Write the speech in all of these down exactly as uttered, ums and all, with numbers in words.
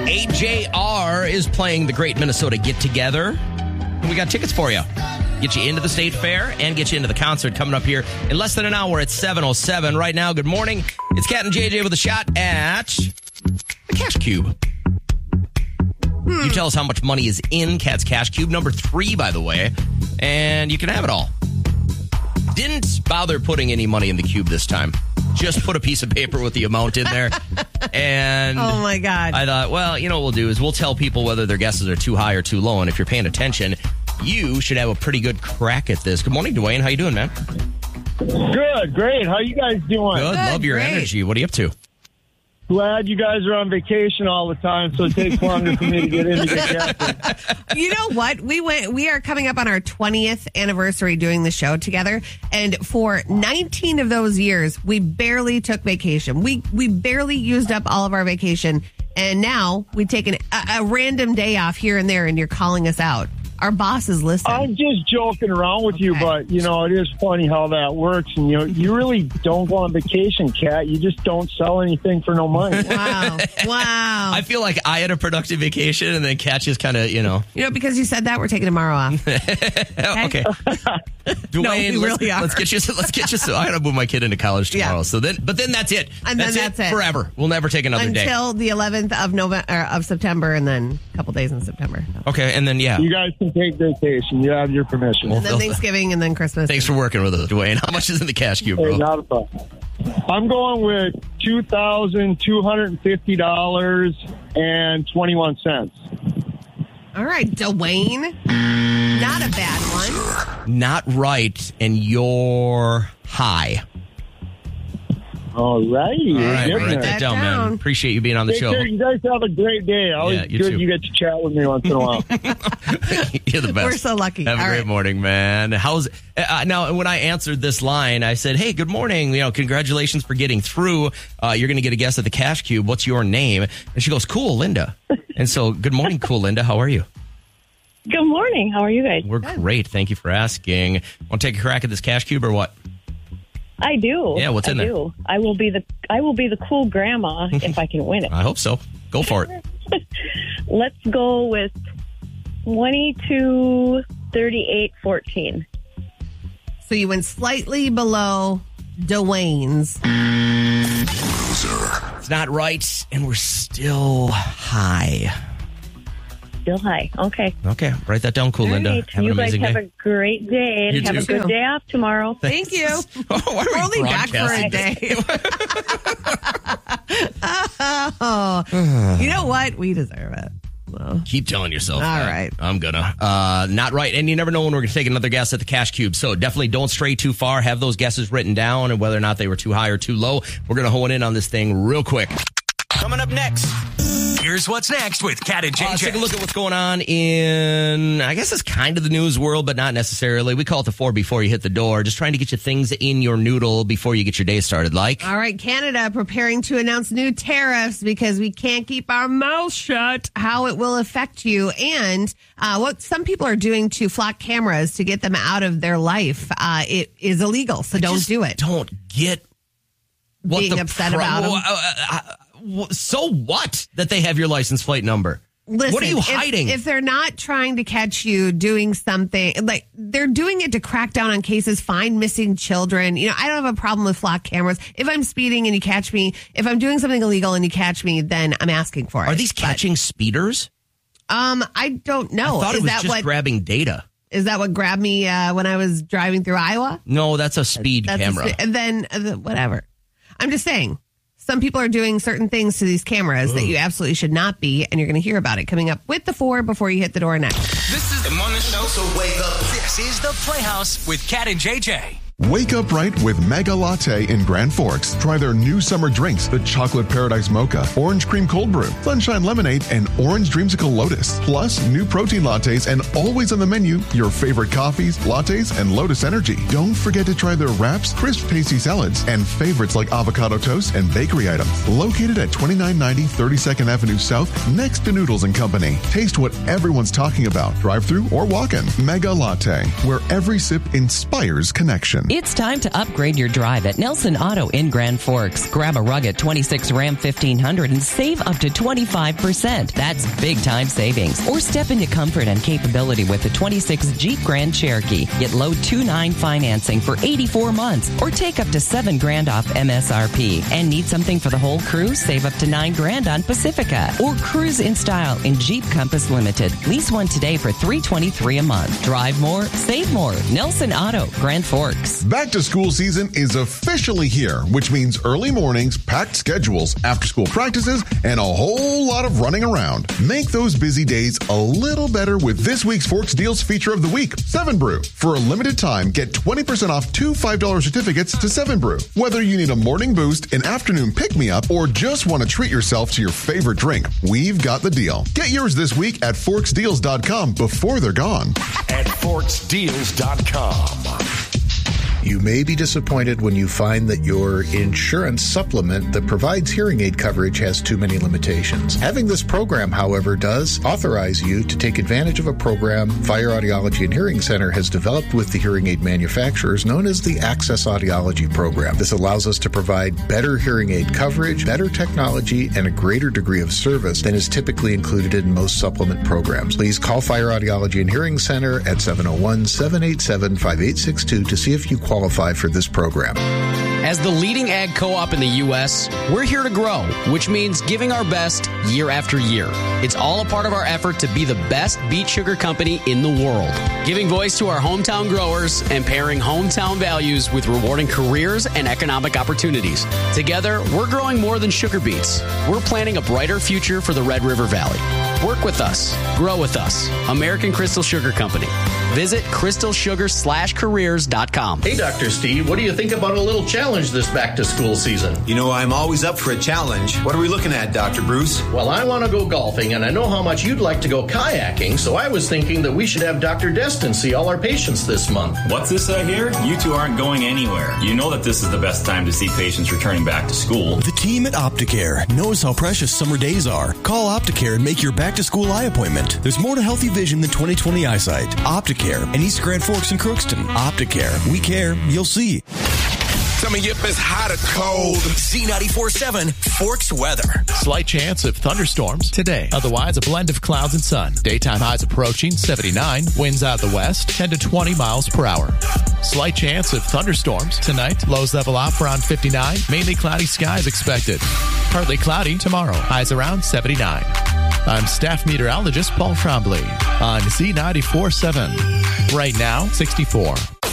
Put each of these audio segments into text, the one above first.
A J R is playing the Great Minnesota Get Together. And we got tickets for you. Get you into the state fair and get you into the concert coming up here in less than an hour at seven oh seven. Right now, good morning. It's Cat and J J with a shot at the Cash Cube. Hmm. You tell us how much money is in Cat's Cash Cube. Number three, by the way. And you can have it all. Didn't bother putting any money in the cube this time. Just put a piece of paper with the amount in there. And oh, my God. I thought, well, you know what we'll do is we'll tell people whether their guesses are too high or too low. And if you're paying attention, you should have a pretty good crack at this. Good morning, Dwayne. How you doing, man? Good. Great. How you guys doing? Good. Good, Love your great. energy. What are you up to? Glad you guys are on vacation all the time, so it takes longer for me to get in to get guessing. You know what? We went. We are coming up on our twentieth anniversary doing the show together, and for nineteen of those years, we barely took vacation. We we barely used up all of our vacation, and now we take an, a, a random day off here and there, and you're calling us out. Our bosses listen. I'm just joking around with you, Okay. but, you know, it is funny how that works. And, you know, you really don't go on vacation, Kat. You just don't sell anything for no money. Wow! Wow! I feel like I had a productive vacation and then Cat just kind of, you know. You know, because you said that, we're taking tomorrow off. Okay. Dwayne, we let's, really are. let's get you. Let's get you. So I got to move my kid into college tomorrow. Yeah. So then, but then that's it. And then that's, that's it. forever. We'll never take another day. Until the eleventh of November or of September, and then a couple days in September. Okay, and then yeah. You guys can take vacation. You have your permission. And then Thanksgiving, and then Christmas. Thanks for working with us, Dwayne. How much is in the cash cube, Hey, bro? not a problem. I'm going with two thousand two hundred fifty dollars and twenty-one cents. All right, Dwayne. Not a bad one. Not right, and you're high. All righty. All right, Getting write there. that down, down. man. Appreciate you being on the Take show. care. You guys have a great day. Always Yeah, you good too. you get to chat with me once in a while. You're the best. We're so lucky. Have a All great right. morning, man. How's uh, now? When I answered this line, I said, "Hey, good morning. You know, congratulations for getting through. Uh, you're going to get a guess at the Cash Cube. What's your name?" And she goes, "Cool, Linda." And so, good morning, cool, Linda. How are you? Good morning. How are you guys? We're great. Thank you for asking. Want to take a crack at this Cash Cube or what? I do. Yeah, what's in I there? Do. I will be the I will be the cool grandma if I can win it. I hope so. Go for it. Let's go with twenty-two, thirty-eight, fourteen. So you went slightly below Dwayne's. It's not right, and we're still high. Still high. Okay. Okay, write that down, cool, All Linda. right. Have You an guys amazing have day. a great day. You and have too. a good day off tomorrow. Thank you. Oh, why are We're we only back for a broadcasting? day. Oh, you know what? We deserve it. Well, Keep telling yourself. All that. right. I'm gonna. Uh, not right. And you never know when we're gonna take another guess at the Cash Cube. So definitely don't stray too far. Have those guesses written down and whether or not they were too high or too low. We're gonna hone in on this thing real quick. Coming up next, here's what's next with Cat and J J. Uh, let's take a look at what's going on in, I guess it's kind of the news world, but not necessarily. We call it the four before you hit the door. Just trying to get you things in your noodle before you get your day started. Like, all right, Canada preparing to announce new tariffs because we can't keep our mouths shut, how it will affect you, and uh, what some people are doing to flock cameras to get them out of their life. Uh, it is illegal, so don't just do it. Don't get what Being the upset pro- about 'em. Uh, uh, uh, so what that they have your license plate number? Listen, what are you if- hiding? If, they're not trying to catch you doing something, like they're doing it to crack down on cases, find missing children. You know, I don't have a problem with flock cameras. If I'm speeding and you catch me, if I'm doing something illegal and you catch me, then I'm asking for it. Are these But, catching speeders? um, I don't know. I thought is it was that just what grabbing data. is that what grabbed me uh, when I was driving through Iowa? No, that's a speed That's a camera. spe- and then uh, the- whatever. I'm just saying. Some people are doing certain things to these cameras that you absolutely should not be, and you're going to hear about it coming up with the four before you hit the door next. This is the morning show, so wake up. This is the Playhouse with Cat and J J. Wake up right with Mega Latte in Grand Forks. Try their new summer drinks, the Chocolate Paradise Mocha, Orange Cream Cold Brew, Sunshine Lemonade, and Orange Dreamsicle Lotus. Plus, new protein lattes and always on the menu, your favorite coffees, lattes, and Lotus Energy. Don't forget to try their wraps, crisp tasty salads, and favorites like avocado toast and bakery items. Located at twenty-nine ninety thirty-second Avenue South, next to Noodles and Company. Taste what everyone's talking about, drive-through or walk-in. Mega Latte, where every sip inspires connection. It's time to upgrade your drive at Nelson Auto in Grand Forks. Grab a rugged twenty-six Ram fifteen hundred and save up to twenty-five percent. That's big time savings. Or step into comfort and capability with the twenty-six Jeep Grand Cherokee. Get low two nine financing for eighty-four months or take up to seven grand off M S R P. And need something for the whole crew? Save up to nine grand on Pacifica. Or cruise in style in Jeep Compass Limited. Lease one today for three twenty-three a month. Drive more, save more. Nelson Auto, Grand Forks. Back to school season is officially here, which means early mornings, packed schedules, after school practices, and a whole lot of running around. Make those busy days a little better with this week's Forks Deals feature of the week, Seven Brew. For a limited time, get twenty percent off two five dollar certificates to Seven Brew. Whether you need a morning boost, an afternoon pick-me-up, or just want to treat yourself to your favorite drink, we've got the deal. Get yours this week at forks deals dot com before they're gone. At forks deals dot com. You may be disappointed when you find that your insurance supplement that provides hearing aid coverage has too many limitations. Having this program, however, does authorize you to take advantage of a program Fire Audiology and Hearing Center has developed with the hearing aid manufacturers known as the Access Audiology Program. This allows us to provide better hearing aid coverage, better technology, and a greater degree of service than is typically included in most supplement programs. Please call Fire Audiology and Hearing Center at seven oh one, seven eight seven, five eight six two to see if you qualify for this program. As the leading ag co-op in the U S, we're here to grow, which means giving our best year after year. It's all a part of our effort to be the best beet sugar company in the world. Giving voice to our hometown growers and pairing hometown values with rewarding careers and economic opportunities. Together, we're growing more than sugar beets. We're planning a brighter future for the Red River Valley. Work with us. Grow with us. American Crystal Sugar Company. Visit crystal sugar slash careers dot com. Hey, Doctor Steve, what do you think about a little challenge this back-to-school season? You know, I'm always up for a challenge. What are we looking at, Doctor Bruce? Well, I want to go golfing, and I know how much you'd like to go kayaking, so I was thinking that we should have Doctor Destin see all our patients this month. What's this I hear? You two aren't going anywhere. You know that this is the best time to see patients returning back to school. The team at Opticare knows how precious summer days are. Call Opticare and make your back-to-school eye appointment. There's more to healthy vision than twenty twenty eyesight. Opticare in East Grand Forks and Crookston. Opticare. We care. You'll see. Tell me if it's hot or cold. Z ninety-four point seven Forks weather. Slight chance of thunderstorms today. Otherwise, a blend of clouds and sun. Daytime highs approaching seventy-nine. Winds out the west, ten to twenty miles per hour. Slight chance of thunderstorms tonight. Lows level out around fifty-nine. Mainly cloudy skies expected. Partly cloudy tomorrow. Highs around seventy-nine. I'm staff meteorologist Paul Trombley on Z ninety-four point seven. Right now, sixty-four.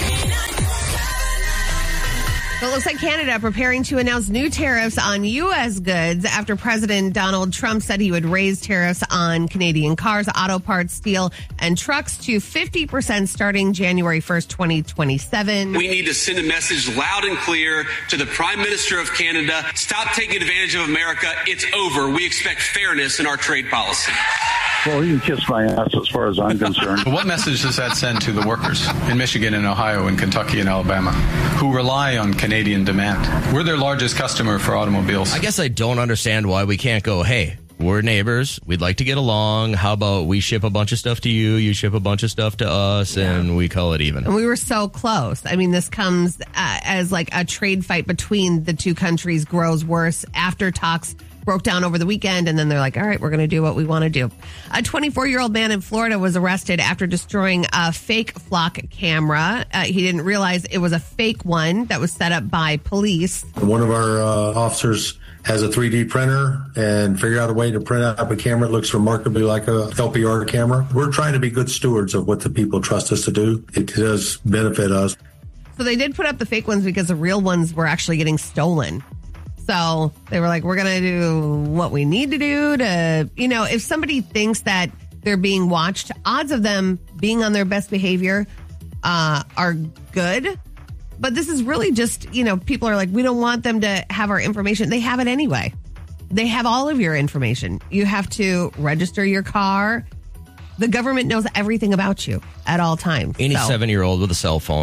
It looks like Canada preparing to announce new tariffs on U S goods after President Donald Trump said he would raise tariffs on Canadian cars, auto parts, steel, and trucks to fifty percent starting January first, twenty twenty-seven. We need to send a message loud and clear to the Prime Minister of Canada. Stop taking advantage of America. It's over. We expect fairness in our trade policy. Well, you can kiss my ass as far as I'm concerned. What message does that send to the workers in Michigan and Ohio and Kentucky and Alabama who rely on Canadian demand? We're their largest customer for automobiles. I guess I don't understand why we can't go, hey, we're neighbors. We'd like to get along. How about we ship a bunch of stuff to you, you ship a bunch of stuff to us, yeah. and we call it even. And we were so close. I mean, this comes uh, as like a trade fight between the two countries grows worse after talks broke down over the weekend, and then they're like, all right, we're going to do what we want to do. A twenty-four-year-old man in Florida was arrested after destroying a fake flock camera. Uh, he didn't realize it was a fake one that was set up by police. One of our uh, officers has a three D printer and figured out a way to print out a camera that looks remarkably like a L P R camera. We're trying to be good stewards of what the people trust us to do. It does benefit us. So they did put up the fake ones because the real ones were actually getting stolen. So they were like, we're going to do what we need to do to, you know, if somebody thinks that they're being watched, odds of them being on their best behavior uh, are good. But this is really just, you know, people are like, we don't want them to have our information. They have it anyway. They have all of your information. You have to register your car. The government knows everything about you at all times. Any so. seven-year-old with a cell phone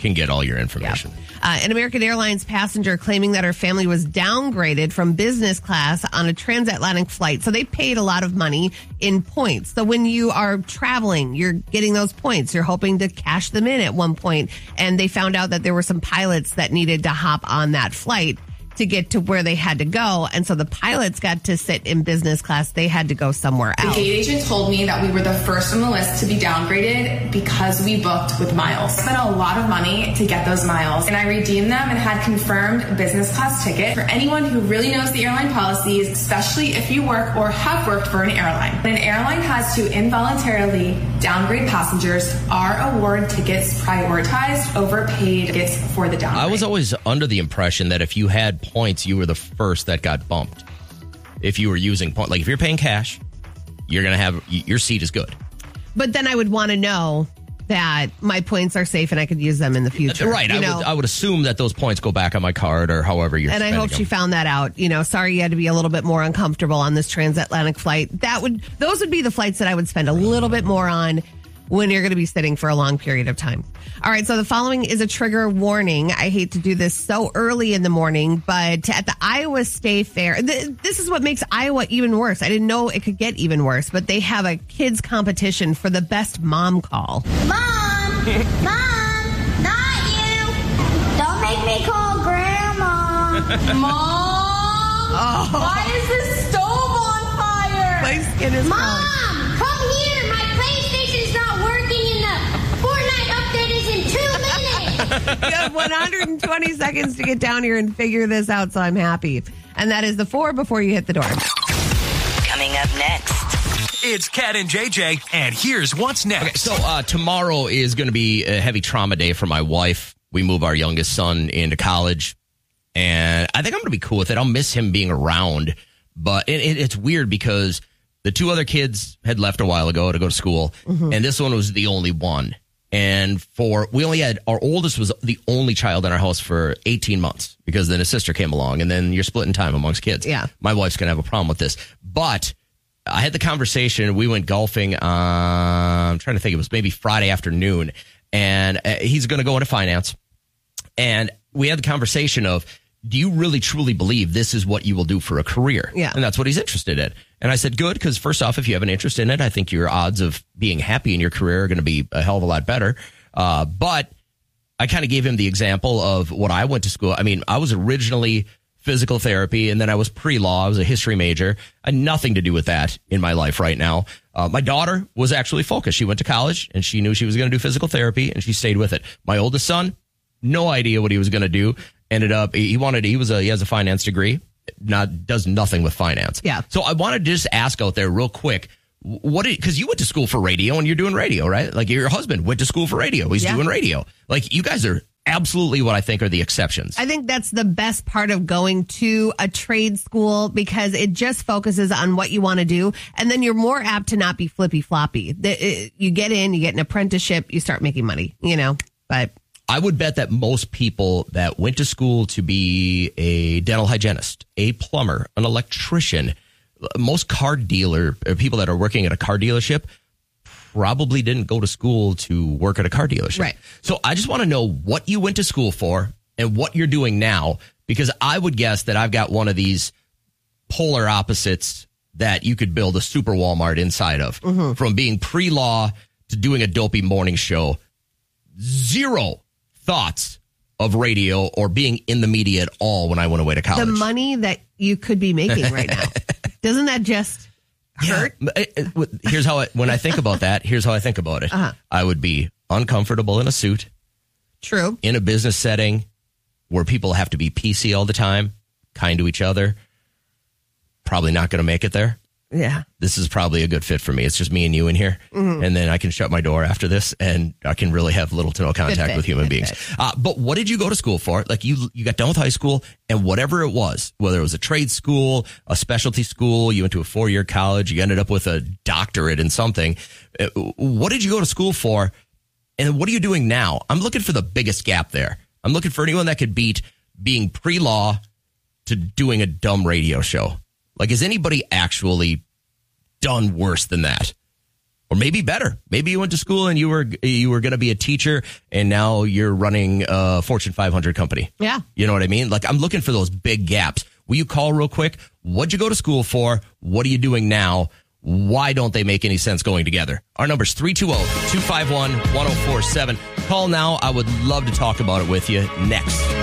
can get all your information. Yep. Uh, an American Airlines passenger claiming that her family was downgraded from business class on a transatlantic flight. So they paid a lot of money in points. So when you are traveling, you're getting those points. You're hoping to cash them in at one point. And they found out that there were some pilots that needed to hop on that flight to get to where they had to go. And so the pilots got to sit in business class. They had to go somewhere else. The gate agent told me that we were the first on the list to be downgraded because we booked with miles. I spent a lot of money to get those miles, and I redeemed them and had confirmed business class ticket. For anyone who really knows the airline policies, especially if you work or have worked for an airline. When an airline has to involuntarily downgrade passengers, our award tickets prioritized over paid tickets for the downgrade. I was always under the impression that if you had points, you were the first that got bumped. If you were using points, like if you're paying cash, you're going to have, your seat is good. But then I would want to know that my points are safe and I could use them in the future. Right. I would, I would assume that those points go back on my card or however you're And I hope them. she found that out. You know, sorry you had to be a little bit more uncomfortable on this transatlantic flight. That would, those would be the flights that I would spend a little bit more on when you're going to be sitting for a long period of time. All right, so the following is a trigger warning. I hate to do this so early in the morning, but at the Iowa State Fair, th- this is what makes Iowa even worse. I didn't know it could get even worse, but they have a kids competition for the best mom call. Mom! Mom! Not you! Don't make me call Grandma! Mom! Oh. Why is this stove on fire? My skin is Mom! crawling. Come here! My PlayStation's not working and the Fortnite update is in two minutes! You have one hundred twenty seconds to get down here and figure this out, so I'm happy. And that is the four before you hit the door. Coming up next, it's Cat and J J, and here's what's next. Okay, so uh, tomorrow is going to be a heavy trauma day for my wife. We move our youngest son into college, and I think I'm going to be cool with it. I'll miss him being around, but it, it, it's weird because the two other kids had left a while ago to go to school, mm-hmm. and this one was the only one. And for, we only had, our oldest was the only child in our house for eighteen months because then his sister came along and then you're splitting time amongst kids. Yeah. My wife's going to have a problem with this. But I had the conversation. We went golfing. Uh, I'm trying to think. It was maybe Friday afternoon. And uh, he's going to go into finance. And we had the conversation of, do you really truly believe this is what you will do for a career? Yeah. And that's what he's interested in. And I said, good, because first off, if you have an interest in it, I think your odds of being happy in your career are going to be a hell of a lot better. Uh, but I kind of gave him the example of what I went to school. I mean, I was originally physical therapy, and then I was pre-law. I was a history major. I had nothing to do with that in my life right now. Uh, my daughter was actually focused. She went to college, and she knew she was going to do physical therapy, and she stayed with it. My oldest son, no idea what he was going to do. Ended up, he wanted, he was a, he has a finance degree, not, does nothing with finance. Yeah. So I wanted to just ask out there real quick, what did, cause you went to school for radio and you're doing radio, right? Like your husband went to school for radio. He's yeah. doing radio. Like you guys are absolutely what I think are the exceptions. I think that's the best part of going to a trade school because it just focuses on what you want to do. And then you're more apt to not be flippy floppy. You get in, you get an apprenticeship, you start making money, you know, but I would bet that most people that went to school to be a dental hygienist, a plumber, an electrician, most car dealer, people that are working at a car dealership probably didn't go to school to work at a car dealership. Right. So I just want to know what you went to school for and what you're doing now, because I would guess that I've got one of these polar opposites that you could build a super Walmart inside of, mm-hmm. from being pre-law to doing a dopey morning show. Zero thoughts of radio or being in the media at all when I went away to college. The money that you could be making right now. Doesn't that just hurt? Yeah. Here's how I, when I think about that, here's how I think about it. Uh-huh. I would be uncomfortable in a suit. True. In a business setting where people have to be P C all the time, kind to each other. Probably not going to make it there. Yeah. This is probably a good fit for me. It's just me and you in here. Mm-hmm. And then I can shut my door after this and I can really have little to no contact with human beings. Uh, but what did you go to school for? Like you, you got done with high school and whatever it was, whether it was a trade school, a specialty school, you went to a four-year college, you ended up with a doctorate in something. Uh, what did you go to school for? And what are you doing now? I'm looking for the biggest gap there. I'm looking for anyone that could beat being pre-law to doing a dumb radio show. Like, has anybody actually done worse than that? Or maybe better. Maybe you went to school and you were you were going to be a teacher, and now you're running a Fortune five hundred company. Yeah. You know what I mean? Like, I'm looking for those big gaps. Will you call real quick? What'd you go to school for? What are you doing now? Why don't they make any sense going together? Our number's three two zero, two five one, one zero four seven. Call now. I would love to talk about it with you next.